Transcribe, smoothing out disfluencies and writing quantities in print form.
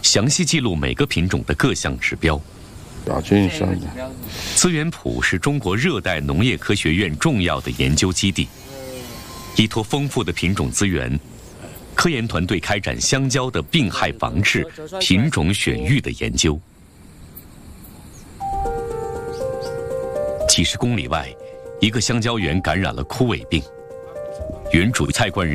详细记录每个品种的各项指标。 亚菌上的资源圃是中国热带农业科学院重要的研究基地，依托丰富的品种资源，科研团队开展香蕉的病害防治、品种选育的研究。几十公里外，一个香蕉园感染了枯萎病，原主菜馆人